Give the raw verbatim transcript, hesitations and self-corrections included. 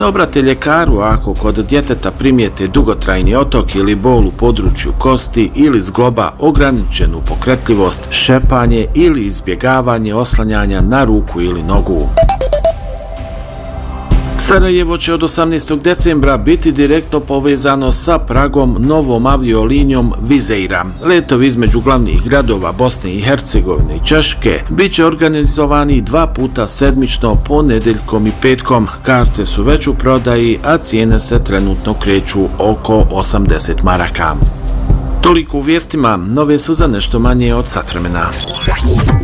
Obrate ljekaru ako kod djeteta primijete dugotrajni otok ili bol u području kosti ili zgloba, ograničenu pokretljivost, šepanje ili izbjegavanje oslanjanja na ruku ili nogu. Sarajevo će od osamnaestog decembra biti direktno povezano sa Pragom novom aviolinijom Wizz Aira. Letovi između glavnih gradova Bosne i Hercegovine i Češke bit će organizovani dva puta sedmično ponedeljkom i petkom. Karte su već u prodaji, a cijene se trenutno kreću oko osamdeset maraka. Toliko u vijestima, nove su za nešto manje od sat vremena.